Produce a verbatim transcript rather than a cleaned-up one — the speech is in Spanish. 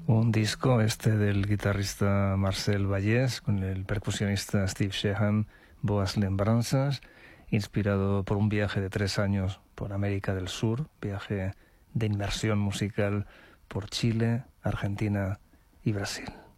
Un disco este del guitarrista Marcel Vallès con el percusionista Steve Sheehan, Boas Lembranzas, inspirado por un viaje de tres años por América del Sur, viaje de inmersión musical por Chile, Argentina y Brasil.